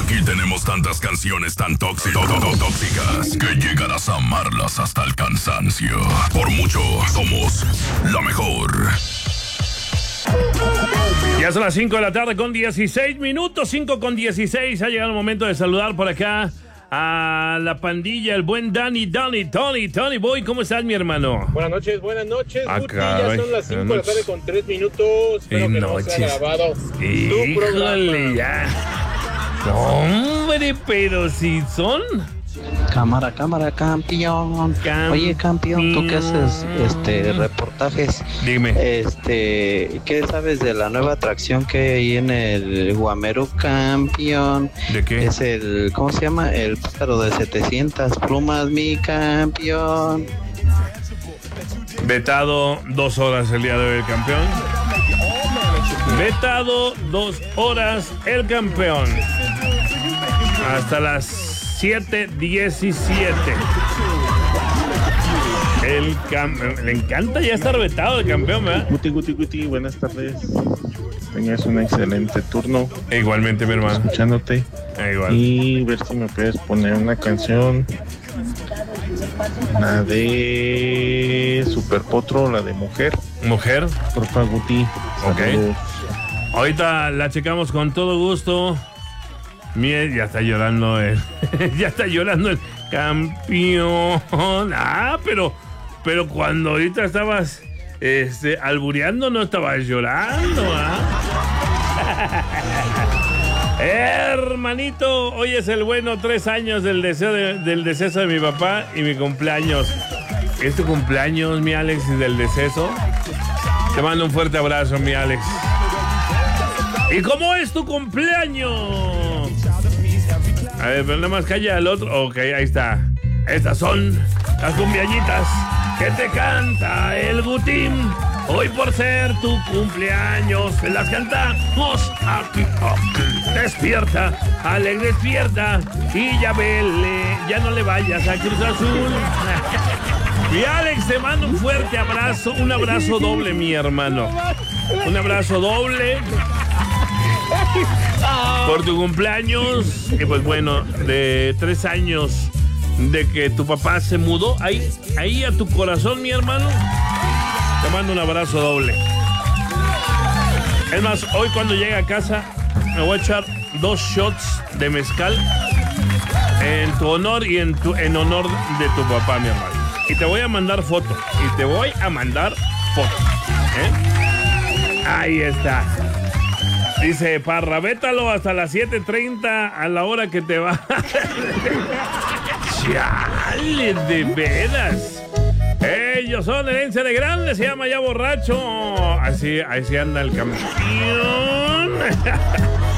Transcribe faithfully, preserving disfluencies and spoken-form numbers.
Aquí tenemos tantas canciones tan tóxicas, tóxicas que llegarás a amarlas hasta el cansancio. Por mucho, somos la mejor. Ya son las cinco de la tarde con dieciséis minutos, cinco con dieciséis. Ha llegado el momento de saludar por acá a la pandilla, el buen Dani, Dani, Tony, Tony Boy. ¿Cómo estás, mi hermano? Buenas noches, buenas noches, Ah, Guti. caray. Ya son las cinco de la tarde con tres minutos. Espero que no sea grabado tu programa. Híjole, ya. Hombre, pero si son... Cámara, cámara, campeón. Campeón. Oye, campeón, tú que haces este reportajes. Dime. Este, ¿qué sabes de la nueva atracción que hay en el Guamerú, campeón? ¿De qué? Es el, ¿cómo se llama? El pájaro de setecientas plumas, mi campeón. Vetado dos horas el día de hoy el campeón. Vetado dos horas el campeón. Hasta las siete diecisiete. El cam- Le encanta ya estar vetado el campeón, ¿verdad? Guti, Guti, Guti, buenas tardes. Tengas un excelente turno. E igualmente, mi hermano. Escuchándote. E igual. Y ver si me puedes poner una canción. La de Super Potro, la de Mujer. Mujer. Porfa, Guti. Ok. Saludos. Ahorita la checamos con todo gusto. Miel, ya está llorando el. ya está llorando el campeón. Ah, pero. Pero cuando ahorita estabas este, albureando, no estabas llorando, ¿ah? Hermanito, hoy es el bueno tres años del deseo de- del deceso de mi papá y mi cumpleaños. ¿Es tu cumpleaños, mi Alex, y del deceso? Te mando un fuerte abrazo, mi Alex. ¿Y cómo es tu cumpleaños? A ver, pero nada más calla al otro. Ok, ahí está. Estas son las cumbiañitas que te canta el Gutín. Hoy por ser tu cumpleaños, te las cantamos aquí, aquí. Despierta, alegre, despierta. Y ya vele, ya no le vayas a Cruz Azul. Y Alex, te mando un fuerte abrazo, un abrazo doble, mi hermano. Un abrazo doble por tu cumpleaños. Y pues bueno, de tres años de que tu papá se mudó ahí, ahí a tu corazón, mi hermano. Te mando un abrazo doble. Es más, hoy cuando llegue a casa me voy a echar dos shots de mezcal en tu honor y en, tu, en honor de tu papá, mi hermano. Y te voy a mandar foto. Y te voy a mandar foto. ¿Eh? Ahí está. Dice Parra, vétalo hasta las siete treinta a la hora que te va. Chale, de veras. Ellos son herencia de grande, se llama ya borracho. Así, así anda el campeón.